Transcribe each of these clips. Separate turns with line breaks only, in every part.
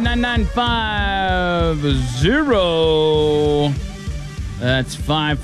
545-9950. That's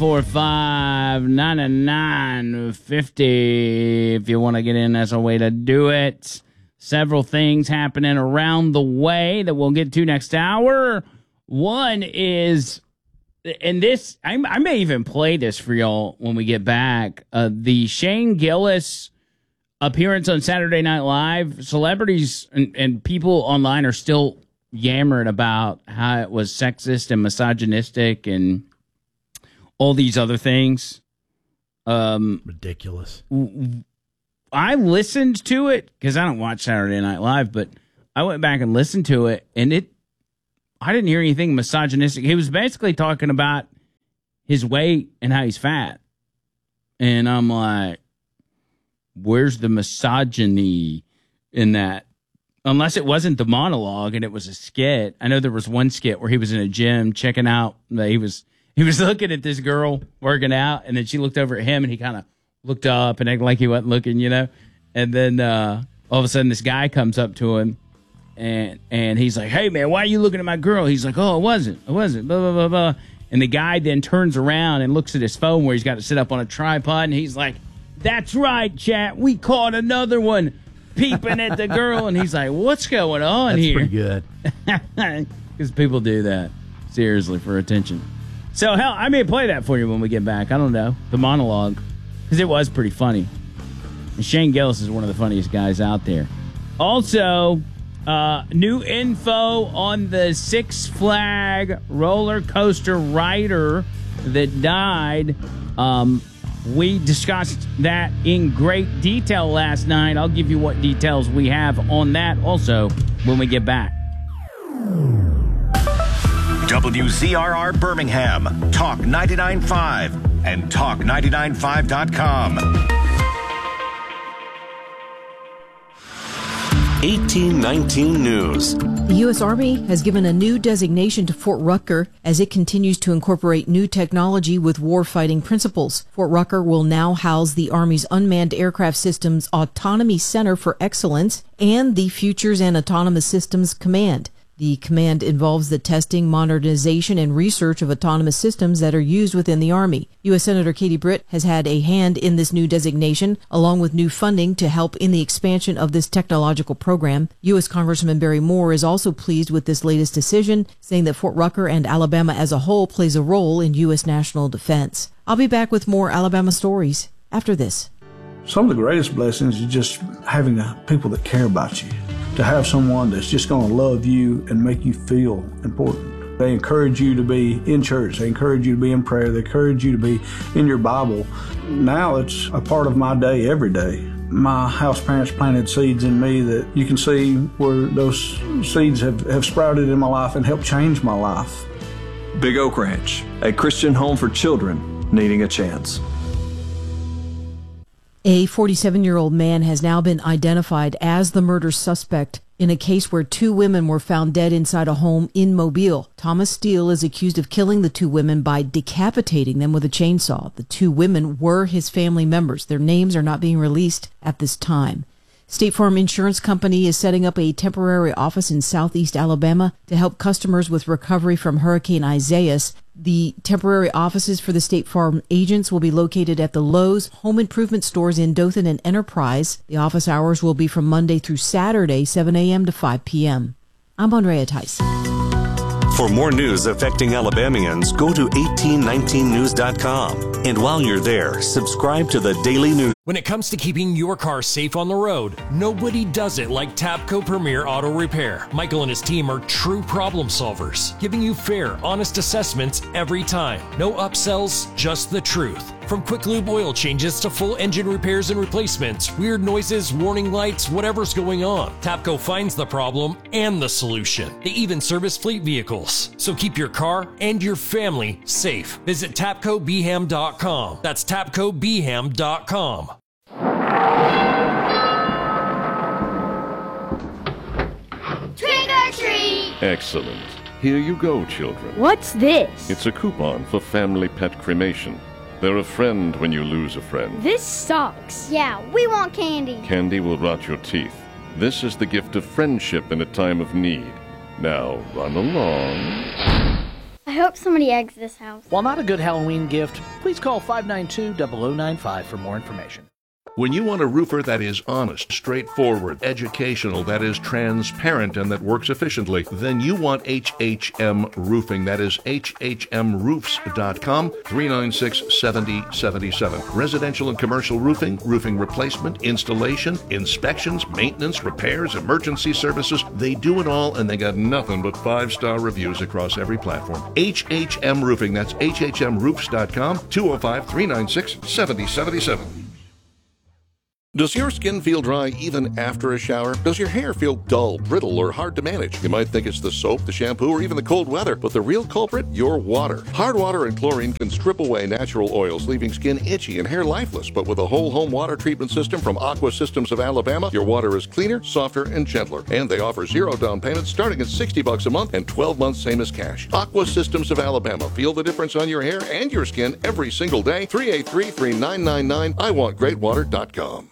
545-9950 if you want to get in. That's a way to do it. Several things happening around the way that we'll get to next hour. One is, and this, I may even play this for y'all when we get back, the Shane Gillis appearance on Saturday Night Live. Celebrities and people online are still yammering about how it was sexist and misogynistic and all these other things.
Ridiculous.
I listened to it because I don't watch Saturday Night Live, but I went back and listened to it, and I didn't hear anything misogynistic. He was basically talking about his weight and how he's fat. And I'm like, where's the misogyny in that? Unless it wasn't the monologue and it was a skit. I know there was one skit where he was in a gym checking out. He was looking at this girl working out, and then she looked over at him, and he kind of looked up and acted like he wasn't looking, you know. And then all of a sudden, this guy comes up to him, and he's like, "Hey, man, why are you looking at my girl?" He's like, "Oh, I wasn't, blah, blah, blah, blah." And the guy then turns around and looks at his phone where he's got to sit up on a tripod, and he's like, "That's right, chat. We caught another one peeping at the girl." And he's like, "What's going on here?"
That's pretty good.
Because people do that, seriously, for attention. So, hell, I may play that for you when we get back. I don't know. The monologue. Because it was pretty funny. And Shane Gillis is one of the funniest guys out there. Also, new info on the Six Flag roller coaster rider that died. We discussed that in great detail last night. I'll give you what details we have on that also when we get back.
WZRR Birmingham, Talk 99.5 and Talk995.com. 1819 News.
The U.S. Army has given a new designation to Fort Rucker as it continues to incorporate new technology with warfighting principles. Fort Rucker will now house the Army's Unmanned Aircraft Systems Autonomy Center for Excellence and the Futures and Autonomous Systems Command. The command involves the testing, modernization, and research of autonomous systems that are used within the Army. U.S. Senator Katie Britt has had a hand in this new designation, along with new funding to help in the expansion of this technological program. U.S. Congressman Barry Moore is also pleased with this latest decision, saying that Fort Rucker and Alabama as a whole plays a role in U.S. national defense. I'll be back with more Alabama stories after this.
Some of the greatest blessings is just having people that care about you. To have someone that's just going to love you and make you feel important. They encourage you to be in church. They encourage you to be in prayer. They encourage you to be in your Bible. Now it's a part of my day every day. My house parents planted seeds in me that you can see where those seeds have sprouted in my life and helped change my life.
Big Oak Ranch, a Christian home for children needing a chance.
A 47-year-old man has now been identified as the murder suspect in a case where two women were found dead inside a home in Mobile. Thomas Steele is accused of killing the two women by decapitating them with a chainsaw. The two women were his family members. Their names are not being released at this time. State Farm Insurance Company is setting up a temporary office in southeast Alabama to help customers with recovery from Hurricane Isaias. The temporary offices for the State Farm agents will be located at the Lowe's home improvement stores in Dothan and Enterprise. The office hours will be from Monday through Saturday, 7 a.m. to 5 p.m. I'm Andrea Tice.
For more news affecting Alabamians, go to 1819news.com. And while you're there, subscribe to the Daily News.
When it comes to keeping your car safe on the road, nobody does it like Tapco Premier Auto Repair. Michael and his team are true problem solvers, giving you fair, honest assessments every time. No upsells, just the truth. From quick lube oil changes to full engine repairs and replacements, weird noises, warning lights, whatever's going on, Tapco finds the problem and the solution. They even service fleet vehicles. So keep your car and your family safe. Visit TapcoBham.com. That's TapcoBham.com.
Trick or treat!
Excellent. Here you go, children.
What's this?
It's a coupon for family pet cremation. They're a friend when you lose a friend.
This sucks. Yeah, we want candy.
Candy will rot your teeth. This is the gift of friendship in a time of need. Now run along.
I hope somebody eggs this house.
While not a good Halloween gift, please call 592-0095 for more information.
When you want a roofer that is honest, straightforward, educational, that is transparent, and that works efficiently, then you want HHM Roofing. That is HHMroofs.com, 396-7077. Residential and commercial roofing, roofing replacement, installation, inspections, maintenance, repairs, emergency services. They do it all, and they got nothing but 5-star reviews across every platform. HHM Roofing. That's HHMroofs.com, 205-396-7077. Does your skin feel dry even after a shower? Does your hair feel dull, brittle, or hard to manage? You might think it's the soap, the shampoo, or even the cold weather, but the real culprit? Your water. Hard water and chlorine can strip away natural oils, leaving skin itchy and hair lifeless. But with a whole home water treatment system from Aqua Systems of Alabama, your water is cleaner, softer, and gentler. And they offer 0 down payments starting at $60 a month and 12 months same as cash. Aqua Systems of Alabama. Feel the difference on your hair and your skin every single day. 383-3999. IWantGreatWater.com.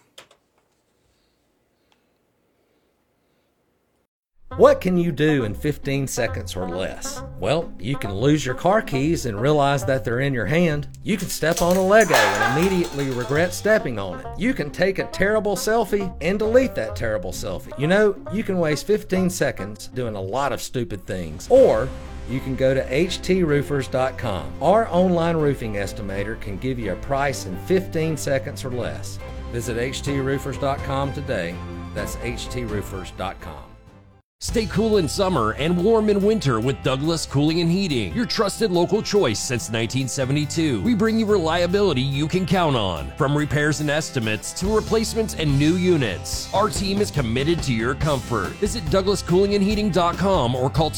What can you do in 15 seconds or less? Well, you can lose your car keys and realize that they're in your hand. You can step on a Lego and immediately regret stepping on it. You can take a terrible selfie and delete that terrible selfie. You know, you can waste 15 seconds doing a lot of stupid things. Or you can go to HTRoofers.com. Our online roofing estimator can give you a price in 15 seconds or less. Visit HTRoofers.com today. That's HTRoofers.com.
Stay cool in summer and warm in winter with Douglas Cooling and Heating, your trusted local choice since 1972. We bring you reliability you can count on, from repairs and estimates to replacements and new units. Our team is committed to your comfort. Visit DouglasCoolingandHeating.com or call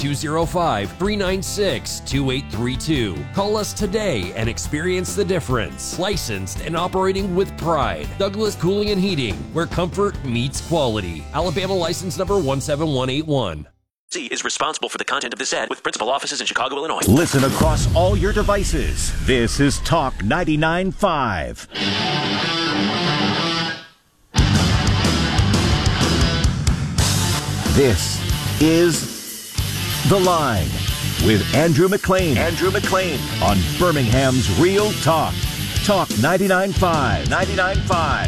205-396-2832. Call us today and experience the difference. Licensed and operating with pride. Douglas Cooling and Heating, where comfort meets quality. Alabama license number 17181.
C is responsible for the content of this ad with principal offices in Chicago, Illinois.
Listen across all your devices. This is Talk 99.5. This is The Line with Andrew McLean. Andrew McLean on Birmingham's Real Talk. Talk 99.5. 99.5.